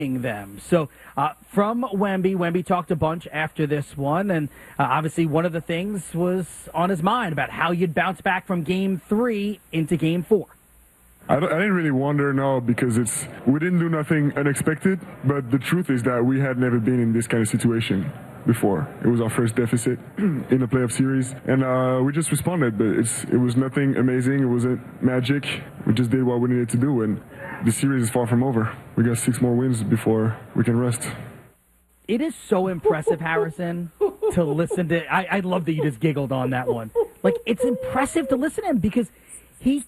them. So from Wemby talked a bunch after this one, and obviously one of the things was on his mind about how you'd bounce back from Game 3 into Game 4. I didn't really wonder, no, because we didn't do nothing unexpected, but the truth is that we had never been in this kind of situation before. It was our first deficit in a playoff series, and we just responded, but it was nothing amazing. It wasn't magic. We just did what we needed to do, and the series is far from over. We got 6 more wins before we can rest. It is so impressive, Harrison, to listen to. I love that you just giggled on that one. Like, it's impressive to listen to him because he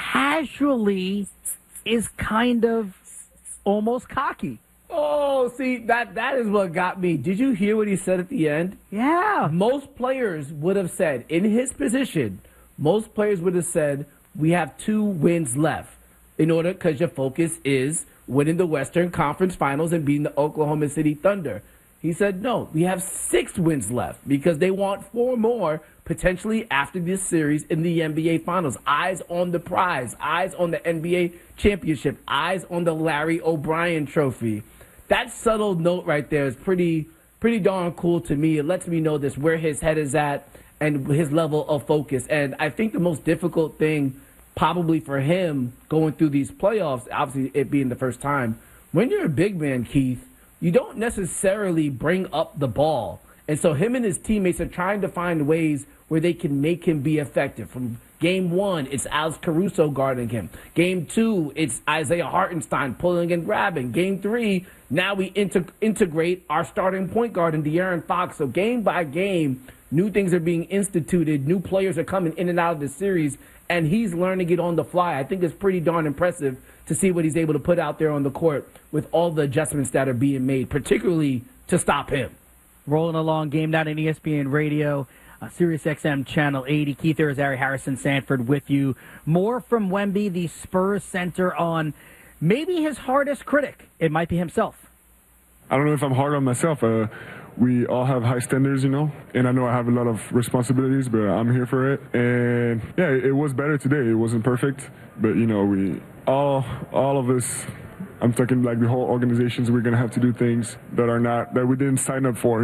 casually is kind of almost cocky. Oh, see, that is what got me. Did you hear what he said at the end? Yeah. Most players would have said, in his position, most players would have said, we have 2 wins left in order, because your focus is winning the Western Conference Finals and beating the Oklahoma City Thunder. He said, no, we have 6 wins left because they want 4 more potentially after this series in the NBA Finals. Eyes on the prize, eyes on the NBA championship, eyes on the Larry O'Brien trophy. That subtle note right there is pretty darn cool to me. It lets me know this, where his head is at and his level of focus. And I think the most difficult thing probably for him going through these playoffs, obviously it being the first time, when you're a big man, Keith, you don't necessarily bring up the ball. And so him and his teammates are trying to find ways where they can make him be effective. From Game 1, it's Alex Caruso guarding him. Game 2, it's Isaiah Hartenstein pulling and grabbing. Game 3, now we integrate our starting point guard in De'Aaron Fox. So game by game, new things are being instituted. New players are coming in and out of the series, and he's learning it on the fly. I think it's pretty darn impressive to see what he's able to put out there on the court with all the adjustments that are being made, particularly to stop him. Rolling along, Game 9 on ESPN Radio, Sirius XM Channel 80. Keith Irizarry, Harrison Sanford with you. More from Wemby, the Spurs center, on maybe his hardest critic. It might be himself. I don't know if I'm hard on myself. We all have high standards, and I know I have a lot of responsibilities, but I'm here for it. And yeah, it was better today. It wasn't perfect, but we all of us, I'm talking like the whole organizations, we're gonna have to do things that we didn't sign up for.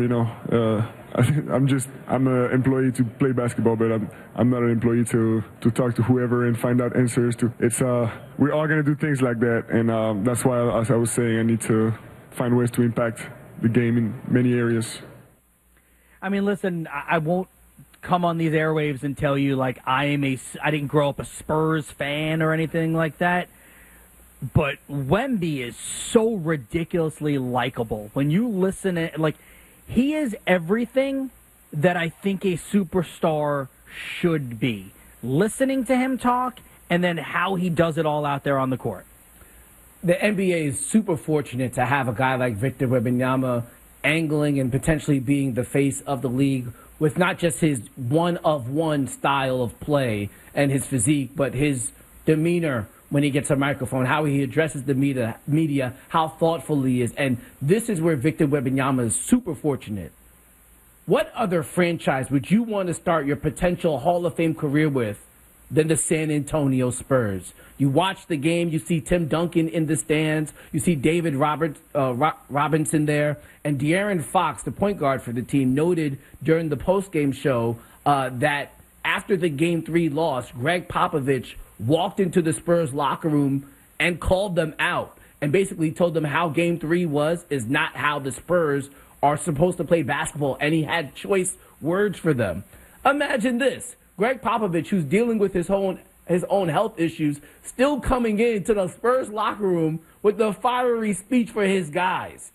I'm an employee to play basketball, but I'm not an employee to talk to whoever and find out answers to. We're all gonna do things like that, and that's why, as I was saying, I need to find ways to impact the game in many areas. I mean, listen, I won't come on these airwaves and tell you like I didn't grow up a Spurs fan or anything like that. But Wemby is so ridiculously likable. When you listen to, he is everything that I think a superstar should be. Listening to him talk and then how he does it all out there on the court. The NBA is super fortunate to have a guy like Victor Wembanyama angling and potentially being the face of the league with not just his one-of-one style of play and his physique, but his demeanor when he gets a microphone, how he addresses the media, how thoughtful he is. And this is where Victor Wembanyama is super fortunate. What other franchise would you want to start your potential Hall of Fame career with than the San Antonio Spurs? You watch the game, you see Tim Duncan in the stands, you see David Robinson there, and De'Aaron Fox, the point guard for the team, noted during the postgame show that after the Game 3 loss, Greg Popovich walked into the Spurs locker room and called them out and basically told them how Game 3 is not how the Spurs are supposed to play basketball, and he had choice words for them. Imagine this. Greg Popovich, who's dealing with his own health issues, still coming into the Spurs locker room with the fiery speech for his guys.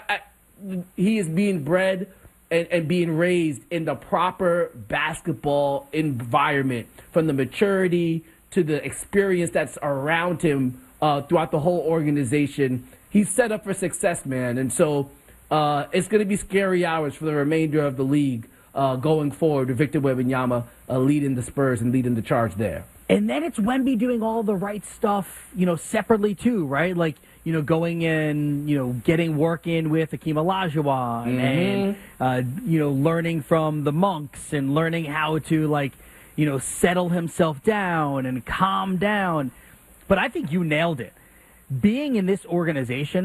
He is being bred and being raised in the proper basketball environment, from the maturity to the experience that's around him throughout the whole organization. He's set up for success, man. And so it's going to be scary hours for the remainder of the league going forward with Victor Wembanyama leading the Spurs and leading the charge there. And then it's Wemby doing all the right stuff, separately too, right? Like, going in, getting work in with Hakeem Olajuwon and, learning from the Monks and learning how to, settle himself down and calm down. But I think you nailed it. Being in this organization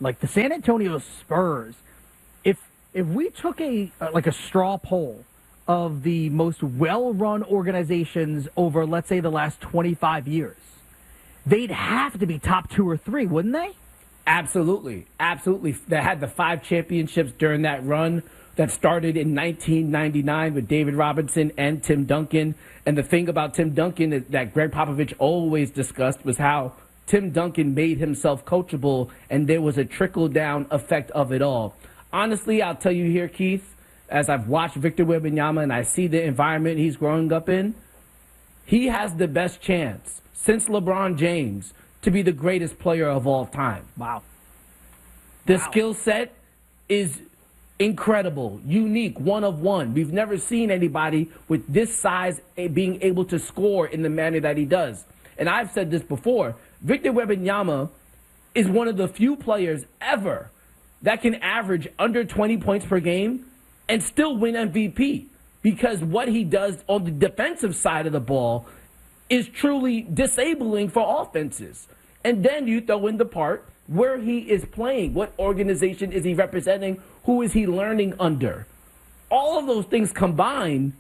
Like the San Antonio Spurs, if we took a straw poll of the most well-run organizations over, let's say, the last 25 years, they'd have to be top 2 or 3, wouldn't they? Absolutely. They had the 5 championships during that run that started in 1999 with David Robinson and Tim Duncan. And the thing about Tim Duncan that Greg Popovich always discussed was how Tim Duncan made himself coachable, and there was a trickle-down effect of it all. Honestly, I'll tell you here, Keith, as I've watched Victor Wembanyama and I see the environment he's growing up in, he has the best chance since LeBron James to be the greatest player of all time. Wow. The skill set is incredible, unique, one of one. We've never seen anybody with this size being able to score in the manner that he does. And I've said this before, Victor Wembanyama is one of the few players ever that can average under 20 points per game and still win MVP, because what he does on the defensive side of the ball is truly disabling for offenses. And then you throw in the part where he is playing. What organization is he representing? Who is he learning under? All of those things combined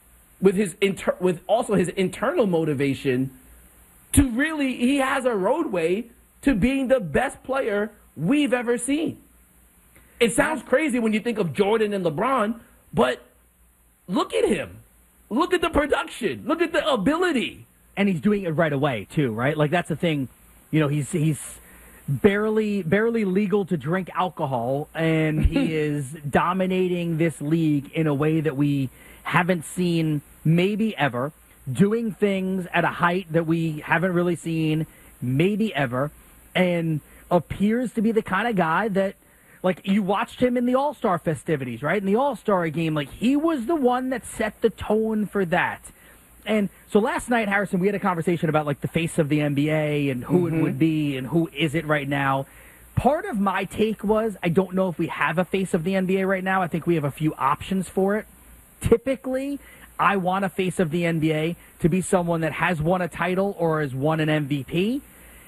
with also his internal motivation to really, he has a roadway to being the best player we've ever seen. It sounds crazy when you think of Jordan and LeBron, but look at him. Look at the production. Look at the ability. And he's doing it right away, too, right? Like, that's the thing. You know, he's barely legal to drink alcohol, and he is dominating this league in a way that we haven't seen maybe ever, doing things at a height that we haven't really seen maybe ever, and appears to be the kind of guy that, like, you watched him in the All-Star festivities, right? In the All-Star game, like, he was the one that set the tone for that. And so last night, Harrison, we had a conversation about, like, the face of the NBA and who it would be and who is it right now. Part of my take was, I don't know if we have a face of the NBA right now. I think we have a few options for it. Typically, I want a face of the NBA to be someone that has won a title or has won an MVP.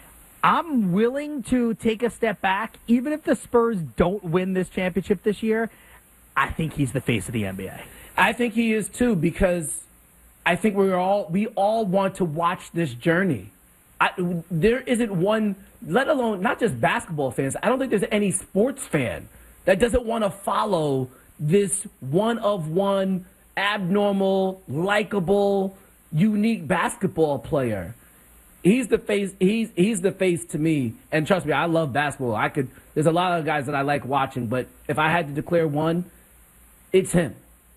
I'm willing to take a step back. Even if the Spurs don't win this championship this year, I think he's the face of the NBA. I think he is too, because I think we all want to watch this journey. There isn't one, let alone not just basketball fans. I don't think there's any sports fan that doesn't want to follow this one-of-one, abnormal, likable, unique basketball player. He's the face. He's the face to me. And trust me, I love basketball. There's a lot of guys that I like watching, but if I had to declare one, it's him.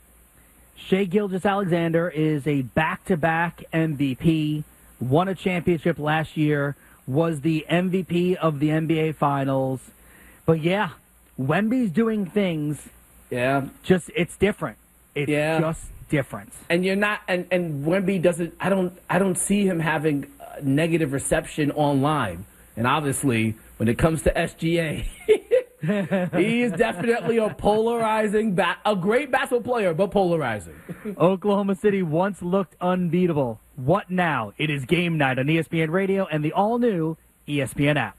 Shai Gilgeous-Alexander is a back-to-back MVP, won a championship last year, was the MVP of the NBA Finals. But yeah, Wemby's doing things. Yeah. It's different. It's just different. And you're not, and Wemby doesn't, I don't see him having negative reception online. And obviously, when it comes to SGA, he is definitely a polarizing, a great basketball player, but polarizing. Oklahoma City once looked unbeatable. What now? It is game night on ESPN Radio and the all-new ESPN app.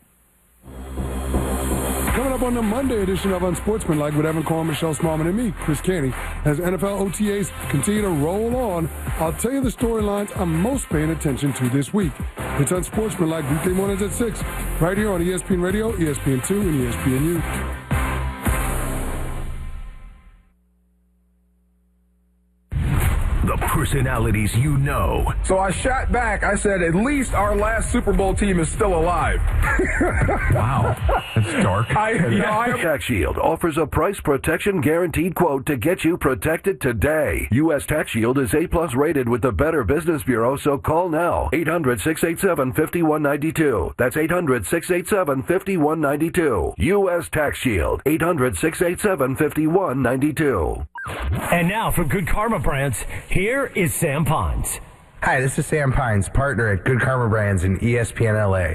Coming up on the Monday edition of Unsportsmanlike with Evan Cohen, Michelle Smallman, and me, Chris Canty, as NFL OTAs continue to roll on, I'll tell you the storylines I'm most paying attention to this week. It's Unsportsmanlike weekday mornings at 6, right here on ESPN Radio, ESPN2, and ESPNU. The personalities you know. So I shot back. I said, at least our last Super Bowl team is still alive. Wow. That's dark. Tax Shield offers a price protection guaranteed quote to get you protected today. U.S. Tax Shield is A+ rated with the Better Business Bureau, so call now. 800-687-5192. That's 800-687-5192. U.S. Tax Shield. 800-687-5192. And now from Good Karma Brands, here is Sam Pines. Hi, this is Sam Pines, partner at Good Karma Brands in ESPN LA.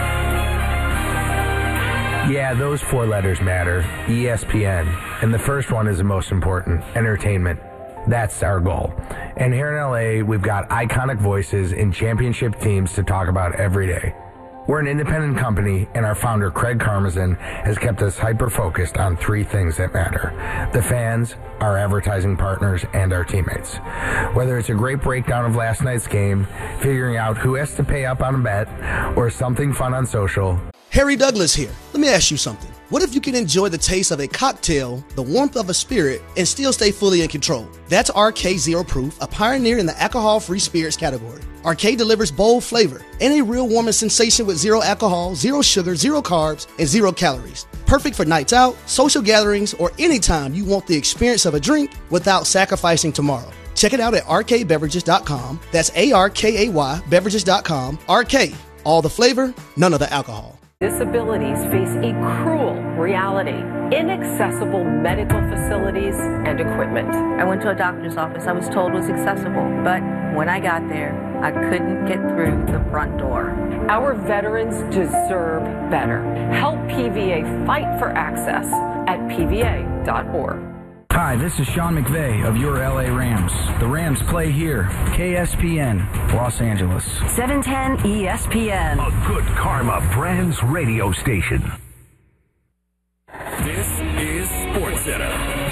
Yeah, those 4 letters matter. ESPN. And the first one is the most important. Entertainment. That's our goal. And here in LA, we've got iconic voices in championship teams to talk about every day. We're an independent company, and our founder, Craig Karmazin, has kept us hyper-focused on 3 things that matter: the fans, our advertising partners, and our teammates. Whether it's a great breakdown of last night's game, figuring out who has to pay up on a bet, or something fun on social. Harry Douglas here. Let me ask you something. What if you can enjoy the taste of a cocktail, the warmth of a spirit, and still stay fully in control? That's RK Zero Proof, a pioneer in the alcohol-free spirits category. RK delivers bold flavor and a real warming sensation with 0 alcohol, 0 sugar, 0 carbs, and 0 calories. Perfect for nights out, social gatherings, or anytime you want the experience of a drink without sacrificing tomorrow. Check it out at rkbeverages.com. That's ARKAY beverages.com. RK, all the flavor, none of the alcohol. Disabilities face a cruel reality: inaccessible medical facilities and equipment. I went to a doctor's office. I was told it was accessible, but when I got there, I couldn't get through the front door. Our veterans deserve better. Help PVA fight for access at PVA.org. Hi, this is Sean McVay of your LA Rams. The Rams play here. KSPN, Los Angeles. 710 ESPN. A Good Karma Brands radio station. This is SportsCenter.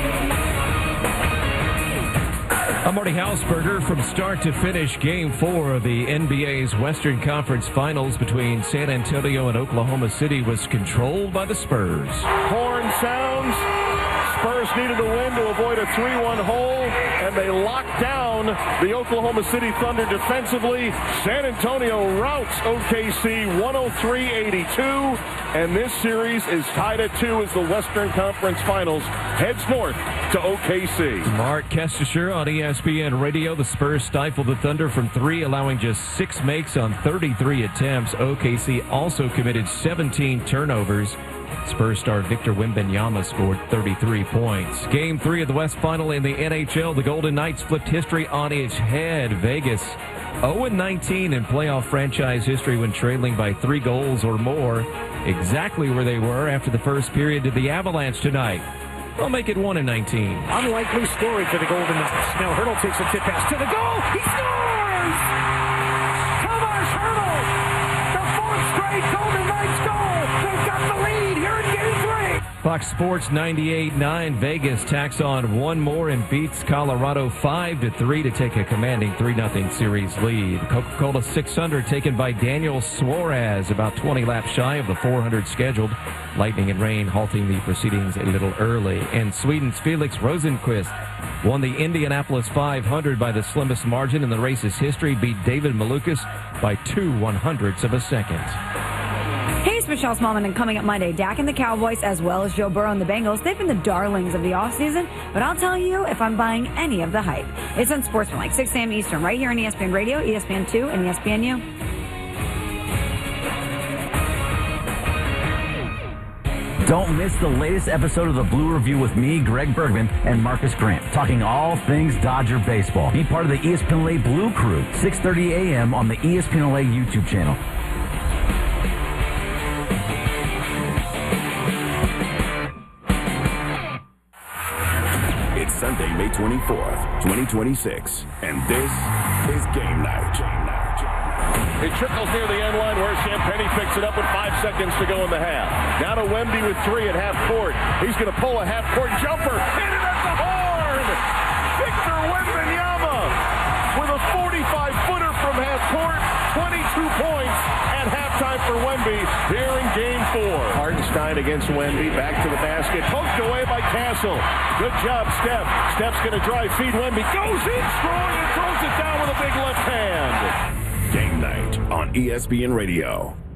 I'm Marty Hausberger. From start to finish, Game 4 of the NBA's Western Conference Finals between San Antonio and Oklahoma City was controlled by the Spurs. Horn sounds. Spurs needed a win to avoid a 3-1 hole, and they locked down the Oklahoma City Thunder defensively. San Antonio routs OKC 103-82, and this series is tied at 2 as the Western Conference Finals heads north to OKC. Mark Kestisher on ESPN Radio. The Spurs stifled the Thunder from 3, allowing just 6 makes on 33 attempts. OKC also committed 17 turnovers. Spurs star Victor Wembanyama scored 33 points. Game 3 of the West Final in the NHL. The Golden Knights flipped history on its head. Vegas 0-19 in playoff franchise history when trailing by 3 goals or more. Exactly where they were after the first period to the Avalanche tonight. They'll make it 1-19. Unlikely story for the Golden Knights. Now Hurdle takes a tip pass to the goal. He scores! Tomas Hurdle! The 4th straight Golden Knights goal! They've got the lead here in Game 3. Fox Sports 98.9. Vegas tacks on one more and beats Colorado 5-3 to take a commanding 3-0 series lead. Coca-Cola 600 taken by Daniel Suarez, about 20 laps shy of the 400 scheduled. Lightning and rain halting the proceedings a little early. And Sweden's Felix Rosenqvist won the Indianapolis 500 by the slimmest margin in the race's history, beat David Malukas by 2/100ths of a second. Hey, it's Michelle Smallman, and coming up Monday, Dak and the Cowboys, as well as Joe Burrow and the Bengals, they've been the darlings of the offseason, but I'll tell you if I'm buying any of the hype. It's on Sportsman, 6 a.m. Eastern, right here on ESPN Radio, ESPN2, and ESPNU. Don't miss the latest episode of the Blue Review with me, Greg Bergman, and Marcus Grant, talking all things Dodger baseball. Be part of the ESPN LA Blue Crew, 6:30 a.m. on the ESPN LA YouTube channel. It's Sunday, May 24th, 2026, and this is Game Night. It trickles near the end line where Champagny picks it up with 5 seconds to go in the half. Now to Wemby with 3 at half court. He's going to pull a half court jumper. Hit it at the horn! Victor Wembanyama with a 45-footer from half court. 22 points at halftime for Wemby here in Game 4. Hartenstein against Wemby. Back to the basket. Poked away by Castle. Good job, Steph. Steph's going to drive, feed Wemby. Goes in strong and throws it down with a big left hand. Game Night on ESPN Radio.